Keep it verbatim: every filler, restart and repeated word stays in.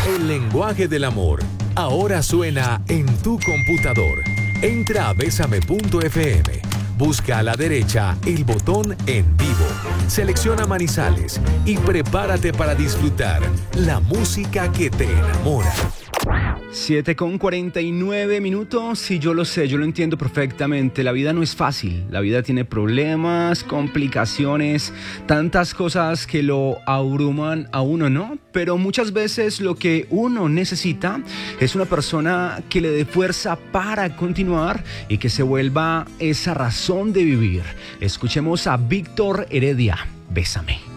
El lenguaje del amor ahora suena en tu computador. Entra a bésame punto efe eme. Busca a la derecha el botón En Vivo. Selecciona Manizales y prepárate para disfrutar la música que te enamora. siete con cuarenta y nueve minutos. Sí, yo lo sé, yo lo entiendo perfectamente. La vida no es fácil. La vida tiene problemas, complicaciones, tantas cosas que lo abruman a uno, ¿no? Pero muchas veces lo que uno necesita es una persona que le dé fuerza para continuar y que se vuelva esa razón de vivir. Escuchemos a Víctor Heredia. Bésame.